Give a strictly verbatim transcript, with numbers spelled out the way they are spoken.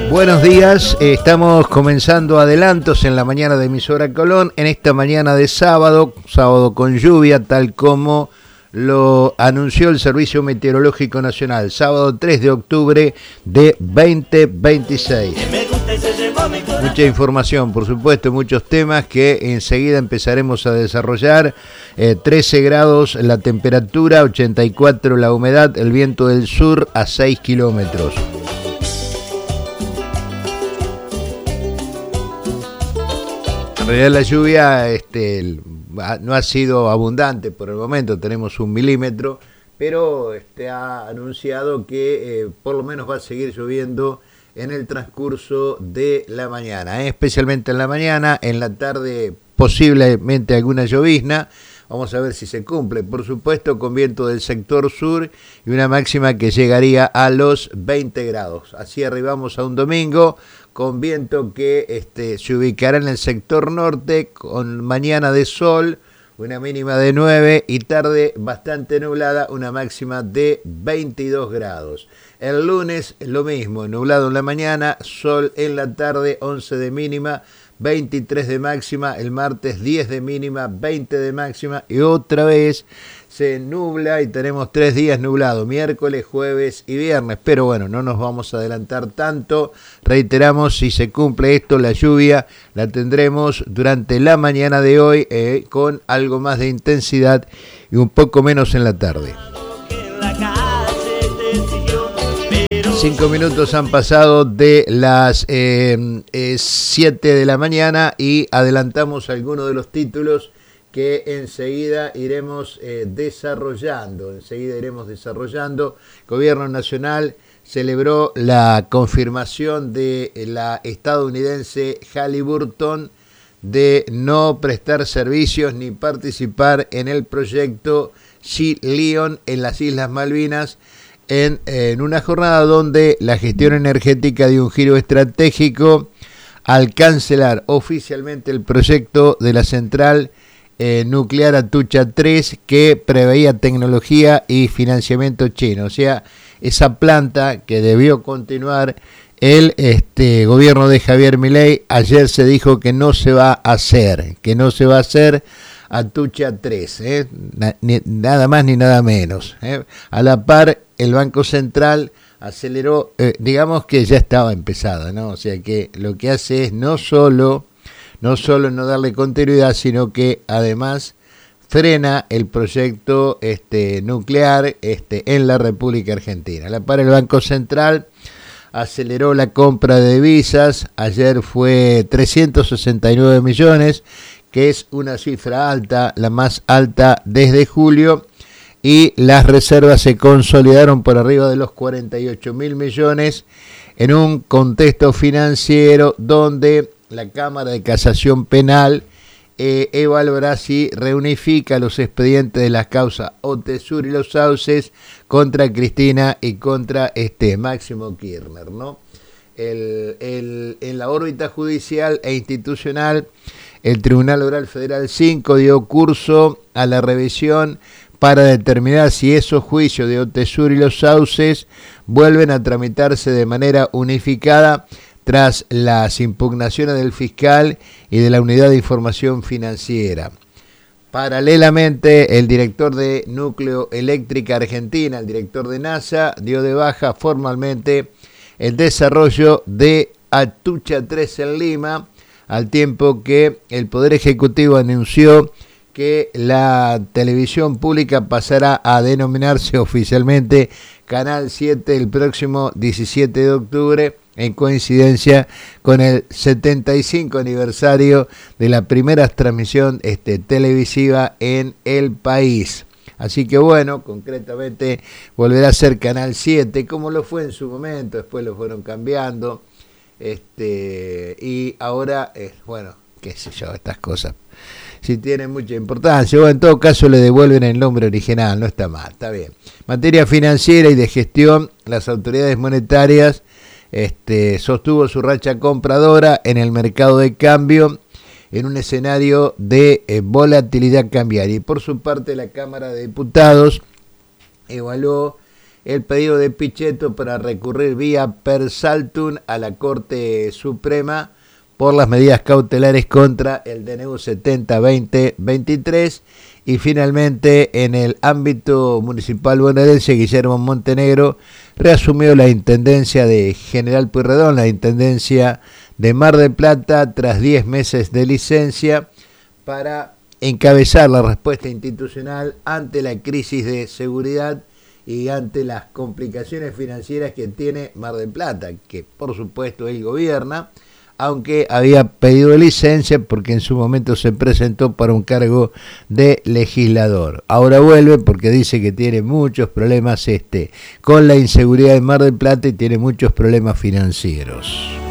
Buenos días, estamos comenzando adelantos en la mañana de Emisora Colón, en esta mañana de sábado, sábado con lluvia, tal como lo anunció el Servicio Meteorológico Nacional, sábado tres de octubre de veinte veintiséis. Mucha información, por supuesto, muchos temas que enseguida empezaremos a desarrollar. Eh, trece grados la temperatura, ochenta y cuatro la humedad, el viento del sur a seis kilómetros. En realidad la lluvia este, no ha sido abundante por el momento, tenemos un milímetro, pero este, ha anunciado que eh, por lo menos va a seguir lloviendo en el transcurso de la mañana, ¿eh? Especialmente en la mañana, en la tarde posiblemente alguna llovizna. Vamos a ver si se cumple, por supuesto, con viento del sector sur y una máxima que llegaría a los veinte grados. Así arribamos a un domingo con viento que este, se ubicará en el sector norte, con mañana de sol, una mínima de nueve y tarde bastante nublada, una máxima de veintidós grados. El lunes lo mismo, nublado en la mañana, sol en la tarde, once de mínima, veintitrés de máxima, el martes diez de mínima, veinte de máxima y otra vez se nubla y tenemos tres días nublados, miércoles, jueves y viernes, pero bueno, no nos vamos a adelantar tanto, reiteramos, si se cumple esto, la lluvia la tendremos durante la mañana de hoy eh, con algo más de intensidad y un poco menos en la tarde. Cinco minutos han pasado de las eh, eh, siete de la mañana y adelantamos algunos de los títulos que enseguida iremos eh, desarrollando. Enseguida iremos desarrollando. El Gobierno Nacional celebró la confirmación de la estadounidense Halliburton de no prestar servicios ni participar en el proyecto Sea Lion en las Islas Malvinas, En, en una jornada donde la gestión energética dio un giro estratégico al cancelar oficialmente el proyecto de la central eh, nuclear Atucha tres que preveía tecnología y financiamiento chino. O sea, esa planta que debió continuar el este, gobierno de Javier Milei, ayer se dijo que no se va a hacer, que no se va a hacer Atucha tres, ¿eh? Na, ni, nada más ni nada menos. ¿eh? A la par, el Banco Central aceleró, eh, digamos que ya estaba empezada, ¿no? O sea que lo que hace es no solo, no solo no darle continuidad, sino que además frena el proyecto este, nuclear este, en la República Argentina. A la par, el Banco Central aceleró la compra de divisas, ayer fue trescientos sesenta y nueve millones, que es una cifra alta, la más alta desde julio, y las reservas se consolidaron por arriba de los cuarenta y ocho mil millones en un contexto financiero donde la Cámara de Casación Penal eh, evaluará si reunifica los expedientes de las causas Otesur y Los Sauces contra Cristina y contra este Máximo Kirchner, ¿no? El, el, en la órbita judicial e institucional, el Tribunal Oral Federal cinco dio curso a la revisión para determinar si esos juicios de Otesur y Los Sauces vuelven a tramitarse de manera unificada tras las impugnaciones del fiscal y de la Unidad de Información Financiera. Paralelamente, el director de Núcleo Eléctrica Argentina, el director de NASA, dio de baja formalmente el desarrollo de Atucha tres en Lima, al tiempo que el Poder Ejecutivo anunció que la televisión pública pasará a denominarse oficialmente Canal siete el próximo diecisiete de octubre, en coincidencia con el setenta y cinco aniversario de la primera transmisión este, televisiva en el país. Así que bueno, concretamente volverá a ser Canal siete, como lo fue en su momento, después lo fueron cambiando, este y ahora, es bueno, qué sé yo, estas cosas si tienen mucha importancia, o en todo caso le devuelven el nombre original, no está mal, está bien. Materia financiera y de gestión, las autoridades monetarias este, sostuvo su racha compradora en el mercado de cambio en un escenario de eh, volatilidad cambiaria. Y por su parte, la Cámara de Diputados evaluó el pedido de Pichetto para recurrir vía per saltum a la Corte Suprema por las medidas cautelares contra el D N U setenta veinte veintitrés. Y finalmente, en el ámbito municipal bonaerense, Guillermo Montenegro reasumió la intendencia de General Pueyrredón, la intendencia de Mar del Plata, tras diez meses de licencia, para encabezar la respuesta institucional ante la crisis de seguridad y ante las complicaciones financieras que tiene Mar del Plata, que por supuesto él gobierna, aunque había pedido licencia porque en su momento se presentó para un cargo de legislador. Ahora vuelve porque dice que tiene muchos problemas este con la inseguridad de Mar del Plata y tiene muchos problemas financieros.